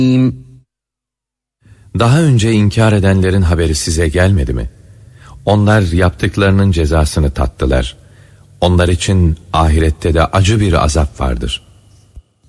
Daha önce inkar edenlerin haberi size gelmedi mi? Onlar yaptıklarının cezasını tattılar. Onlar için ahirette de acı bir azap vardır.